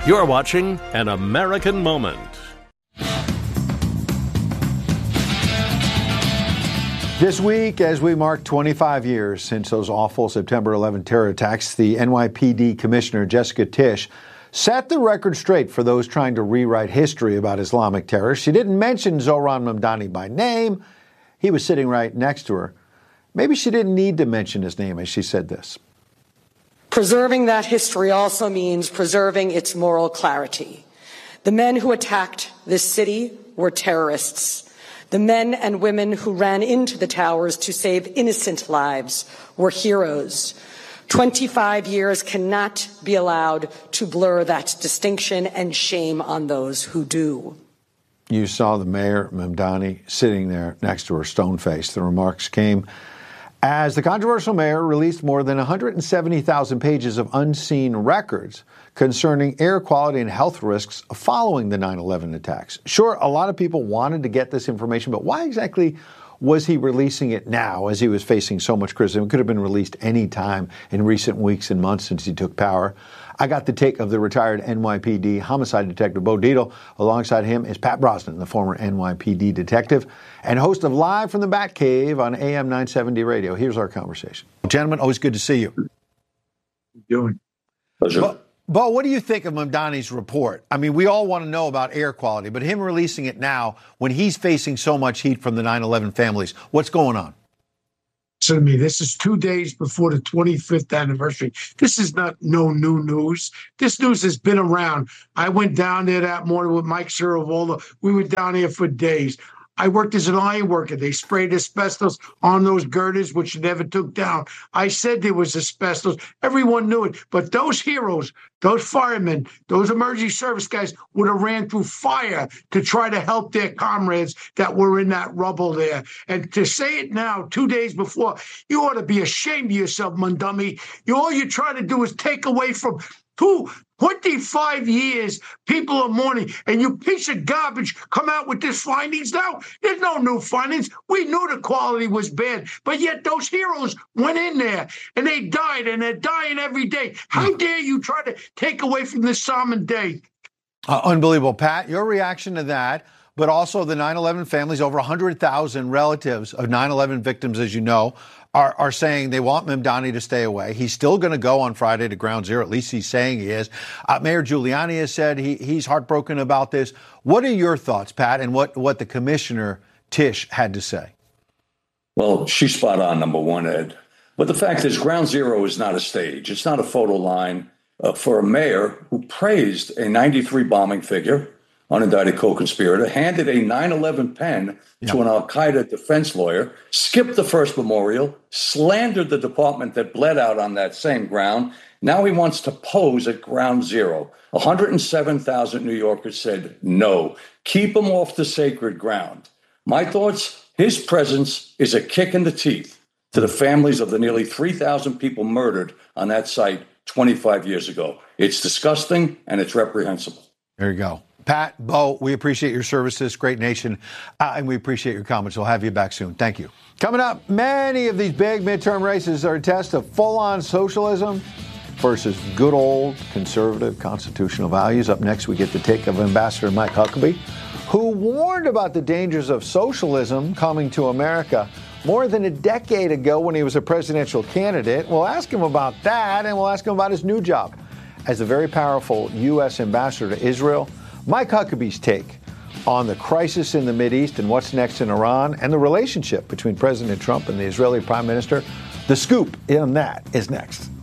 You're watching An American Moment. This week, as we mark 25 years since those awful September 11 terror attacks, the NYPD Commissioner Jessica Tisch set the record straight for those trying to rewrite history about Islamic terror. She didn't mention Zohran Mamdani by name. He was sitting right next to her. Maybe she didn't need to mention his name as she said this. Preserving that history also means preserving its moral clarity. The men who attacked this city were terrorists. The men and women who ran into the towers to save innocent lives were heroes. 25 years cannot be allowed to blur that distinction, and shame on those who do. You saw the mayor, Mamdani, sitting there next to her, stone-faced. The remarks came as the controversial mayor released more than 170,000 pages of unseen records concerning air quality and health risks following the 9/11 attacks. Sure, a lot of people wanted to get this information, but why exactly was he releasing it now as he was facing so much criticism? It could have been released any time in recent weeks and months since he took power. I got the take of the retired NYPD homicide detective Bo Dietl. Alongside him is Pat Brosnan, the former NYPD detective and host of Live from the Batcave on AM 970 radio. Here's our conversation. Gentlemen, always good to see you. How you doing? Pleasure. Bo, what do you think of Mamdani's report? I mean, we all want to know about air quality, but him releasing it now when he's facing so much heat from the 9/11 families, what's going on? So to me, this is 2 days before the 25th anniversary. This is not no new news. This news has been around. I went down there that morning with Mike Siravola. We were down here for days. I worked as an iron worker. They sprayed asbestos on those girders, which never took down. I said there was asbestos. Everyone knew it. But those heroes, those firemen, those emergency service guys would have ran through fire to try to help their comrades that were in that rubble there. And to say it now, 2 days before, you ought to be ashamed of yourself, Mamdani. All you try to do is take away from 25 years, people are mourning, and you piece of garbage come out with this findings now? There's no new findings. We knew the quality was bad, but yet those heroes went in there, and they died, and they're dying every day. How dare you try to take away from this solemn day? Unbelievable. Pat, your reaction to that, but also the 9/11 families, over 100,000 relatives of 9/11 victims, as you know, are saying they want Mamdani to stay away. He's still going to go on Friday to Ground Zero. At least he's saying he is. Mayor Giuliani has said he's heartbroken about this. What are your thoughts, Pat, and what the Commissioner Tisch had to say? Well, she's spot on, number one, Ed. But the fact is, Ground Zero is not a stage. It's not a photo line for a mayor who praised a 93 bombing figure, unindicted co-conspirator, handed a 9/11 pen to an al-Qaeda defense lawyer, skipped the first memorial, slandered the department that bled out on that same ground. Now he wants to pose at Ground Zero. 107,000 New Yorkers said no. Keep him off the sacred ground. My thoughts, his presence is a kick in the teeth to the families of the nearly 3,000 people murdered on that site 25 years ago. It's disgusting and it's reprehensible. There you go. Pat, Bo, we appreciate your services, great nation, and we appreciate your comments. We'll have you back soon. Thank you. Coming up, many of these big midterm races are a test of full-on socialism versus good old conservative constitutional values. Up next, we get the take of Ambassador Mike Huckabee, who warned about the dangers of socialism coming to America more than a decade ago when he was a presidential candidate. We'll ask him about that, and we'll ask him about his new job as a very powerful U.S. ambassador to Israel. Mike Huckabee's take on the crisis in the Mideast and what's next in Iran and the relationship between President Trump and the Israeli Prime Minister. The scoop on that is next.